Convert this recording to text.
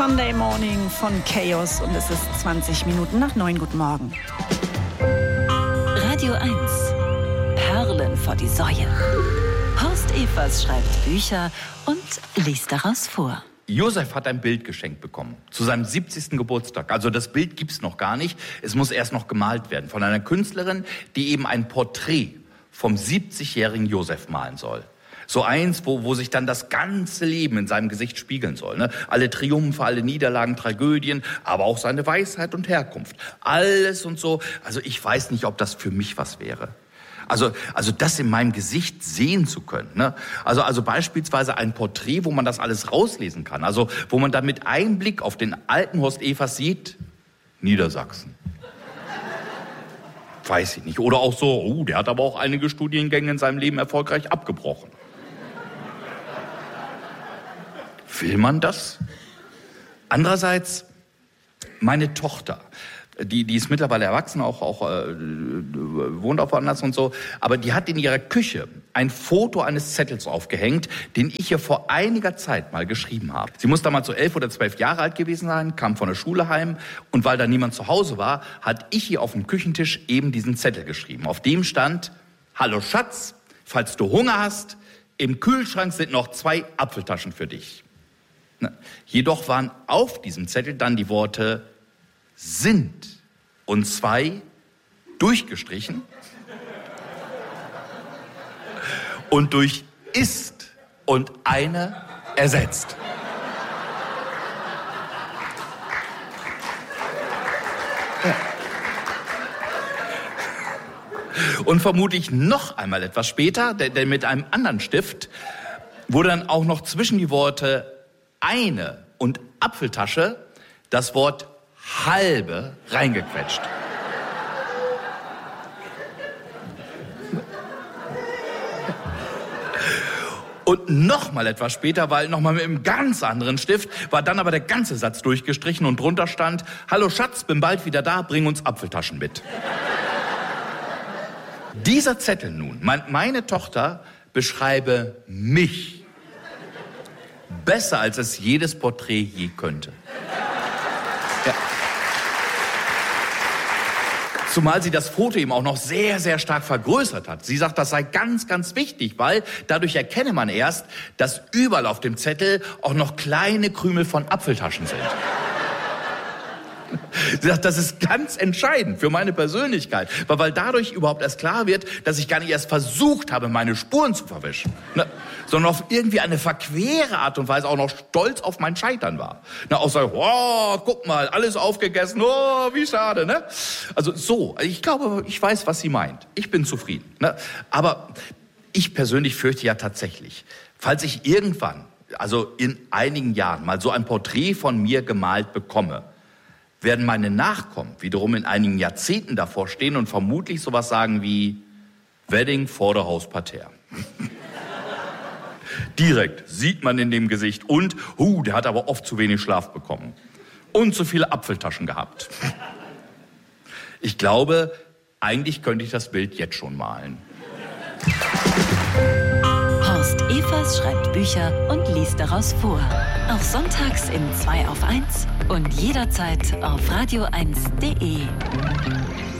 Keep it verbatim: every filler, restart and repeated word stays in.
Sunday Morning von Chaos und es ist zwanzig Minuten nach neun. Guten Morgen. Radio eins. Perlen vor die Säue. Horst Evers schreibt Bücher und liest daraus vor. Josef hat ein Bild geschenkt bekommen zu seinem siebzigsten Geburtstag. Also das Bild gibt's noch gar nicht. Es muss erst noch gemalt werden von einer Künstlerin, die eben ein Porträt vom siebzigjährigen Josef malen soll. So eins, wo, wo sich dann das ganze Leben in seinem Gesicht spiegeln soll. Ne? Alle Triumphe, alle Niederlagen, Tragödien, aber auch seine Weisheit und Herkunft. Alles und so. Also ich weiß nicht, ob das für mich was wäre. Also, also das in meinem Gesicht sehen zu können. Ne? Also, also beispielsweise ein Porträt, wo man das alles rauslesen kann. Also wo man dann mit einem Blick auf den alten Horst Evers sieht, Niedersachsen. Weiß ich nicht. Oder auch so, oh, der hat aber auch einige Studiengänge in seinem Leben erfolgreich abgebrochen. Will man das? Andererseits, meine Tochter, die, die ist mittlerweile erwachsen, auch, auch äh, wohnt auch woanders und so, aber die hat in ihrer Küche ein Foto eines Zettels aufgehängt, den ich ihr vor einiger Zeit mal geschrieben habe. Sie muss damals so elf oder zwölf Jahre alt gewesen sein, kam von der Schule heim und weil da niemand zu Hause war, hat ich ihr auf dem Küchentisch eben diesen Zettel geschrieben. Auf dem stand: Hallo Schatz, falls du Hunger hast, im Kühlschrank sind noch zwei Apfeltaschen für dich. Na, jedoch waren auf diesem Zettel dann die Worte sind und zwei durchgestrichen und durch ist und eine ersetzt. Ja. Und vermutlich noch einmal etwas später, denn mit einem anderen Stift, wurde dann auch noch zwischen die Worte eine und Apfeltasche das Wort halbe reingequetscht. Und noch mal etwas später, weil noch mal mit einem ganz anderen Stift, war dann aber der ganze Satz durchgestrichen und drunter stand: Hallo Schatz, bin bald wieder da, bring uns Apfeltaschen mit. Dieser Zettel nun, meine Tochter beschreibe mich besser, als es jedes Porträt je könnte. Ja. Zumal sie das Foto eben auch noch sehr, sehr stark vergrößert hat. Sie sagt, das sei ganz, ganz wichtig, weil dadurch erkenne man erst, dass überall auf dem Zettel auch noch kleine Krümel von Apfeltaschen sind. Sie sagt, das ist ganz entscheidend für meine Persönlichkeit, weil, weil dadurch überhaupt erst klar wird, dass ich gar nicht erst versucht habe, meine Spuren zu verwischen, ne, sondern auf irgendwie eine verquere Art und Weise auch noch stolz auf mein Scheitern war. Na, auch so, oh, guck mal, alles aufgegessen, oh, wie schade, ne? Also so, ich glaube, ich weiß, was sie meint. Ich bin zufrieden, ne? Aber ich persönlich fürchte ja tatsächlich, falls ich irgendwann, also in einigen Jahren, mal so ein Porträt von mir gemalt bekomme, werden meine Nachkommen wiederum in einigen Jahrzehnten davor stehen und vermutlich sowas sagen wie Wedding vor der Hausparterre. Direkt sieht man in dem Gesicht und, huh, der hat aber oft zu wenig Schlaf bekommen und zu viele Apfeltaschen gehabt. Ich glaube, eigentlich könnte ich das Bild jetzt schon malen. Horst Evers schreibt Bücher und liest daraus vor. Auch sonntags im zwei auf eins und jederzeit auf radio eins punkt de.